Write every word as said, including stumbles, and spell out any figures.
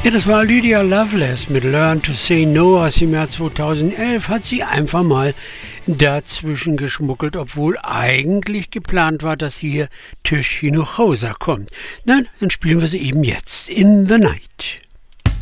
Ja, das war Lydia Loveless mit Learn to Say No aus dem Jahr zweitausendelf. Hat sie einfach mal dazwischen geschmuggelt, obwohl eigentlich geplant war, dass hier Tish Hinojosa kommt. Nein, dann spielen wir sie eben jetzt. In the Night.